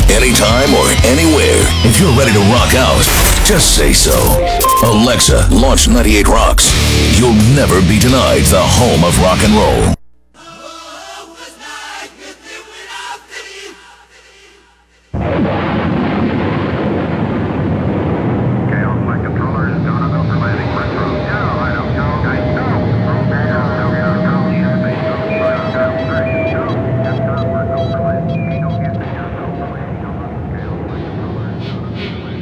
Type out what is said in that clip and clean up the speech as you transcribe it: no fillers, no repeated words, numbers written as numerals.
anytime or anywhere. If you're ready to rock out, just say so. Alexa, launch 98 Rocks. You'll never be denied the home of rock and roll.